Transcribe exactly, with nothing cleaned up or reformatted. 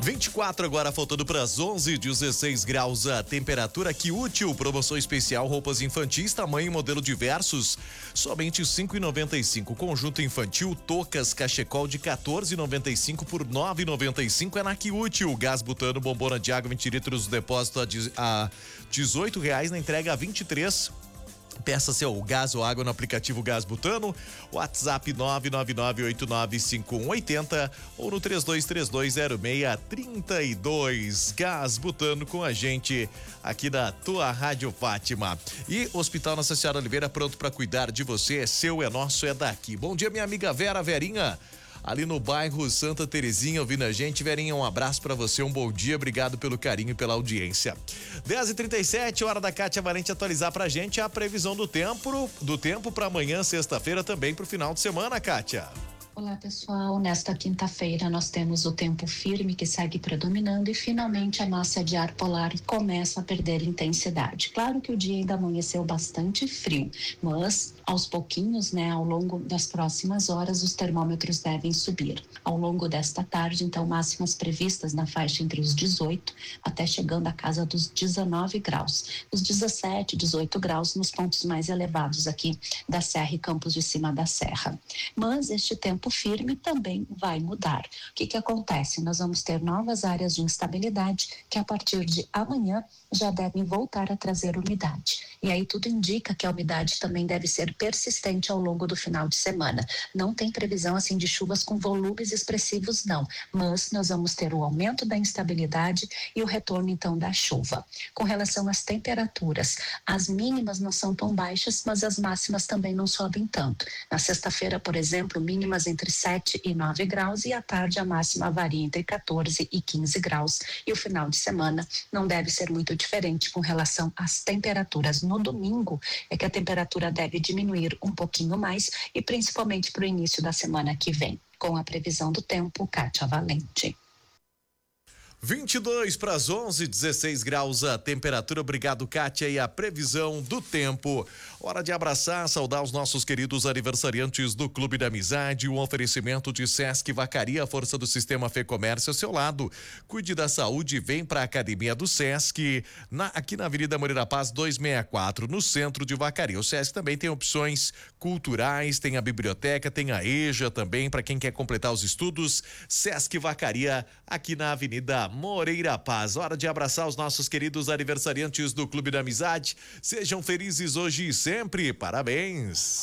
vinte e quatro agora, faltando para as onze, dezesseis graus a temperatura. Que útil, promoção especial, roupas infantis, tamanho e modelo diversos, somente cinco e noventa e cinco. Conjunto infantil, toucas, cachecol de quatorze e noventa e cinco por nove e noventa e cinco é na Que Útil. Gás butano, bombona de água, vinte litros, depósito a dezoito reais, na entrega a vinte e três. Peça seu gás ou água no aplicativo Gás Butano, WhatsApp nove nove nove oito nove cinco um oito zero ou no três dois três dois zero seis três dois. Gás Butano com a gente aqui da tua Rádio Fátima. E Hospital Nossa Senhora Oliveira, pronto para cuidar de você. É seu, é nosso, é daqui. Bom dia, minha amiga Vera, Verinha, ali no bairro Santa Terezinha, ouvindo a gente. Verinha, um abraço pra você, um bom dia, obrigado pelo carinho e pela audiência. dez e trinta e sete, hora da Kátia Valente atualizar pra gente a previsão do tempo, do tempo pra amanhã, sexta-feira, também pro final de semana, Kátia. Olá, pessoal. Nesta quinta-feira nós temos o tempo firme que segue predominando e finalmente a massa de ar polar começa a perder intensidade. Claro que o dia ainda amanheceu bastante frio, mas aos pouquinhos, né, ao longo das próximas horas, os termômetros devem subir. Ao longo desta tarde, então, máximas previstas na faixa entre os dezoito até chegando à casa dos dezenove graus. Os dezessete, dezoito graus nos pontos mais elevados aqui da Serra e Campos de Cima da Serra. Mas este tempo firme também vai mudar. O que que acontece? Nós vamos ter novas áreas de instabilidade que a partir de amanhã já devem voltar a trazer umidade. E aí tudo indica que a umidade também deve ser persistente ao longo do final de semana. Não tem previsão assim de chuvas com volumes expressivos, não, mas nós vamos ter o aumento da instabilidade e o retorno então da chuva. Com relação às temperaturas, as mínimas não são tão baixas, mas as máximas também não sobem tanto. Na sexta-feira, por exemplo, mínimas entre sete e nove graus e à tarde a máxima varia entre quatorze e quinze graus. E o final de semana não deve ser muito diferente com relação às temperaturas. No domingo é que a temperatura deve diminuir um pouquinho mais e principalmente para o início da semana que vem. Com a previsão do tempo, Kátia Valente. vinte e dois para as onze, dezesseis graus a temperatura. Obrigado, Kátia, e a previsão do tempo. Hora de abraçar, saudar os nossos queridos aniversariantes do Clube da Amizade. Um oferecimento de Sesc Vacaria, a força do sistema Fê Comércio ao seu lado. Cuide da saúde, vem para a Academia do Sesc, na, aqui na Avenida Moreira Paz duzentos e sessenta e quatro, no centro de Vacaria. O Sesc também tem opções culturais, tem a biblioteca, tem a EJA também, para quem quer completar os estudos. Sesc Vacaria, aqui na Avenida Moreira Paz. Hora de abraçar os nossos queridos aniversariantes do Clube da Amizade. Sejam felizes hoje e sempre. Parabéns.